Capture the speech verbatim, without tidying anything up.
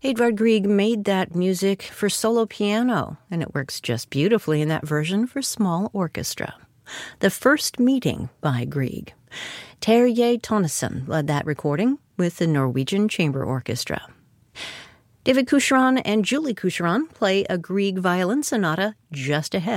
Edvard Grieg made that music for solo piano, and it works just beautifully in that version for small orchestra. The First Meeting by Grieg. Terje Tonnesen led that recording with the Norwegian Chamber Orchestra. David Coucheron and Julie Coucheron play a Grieg violin sonata just ahead.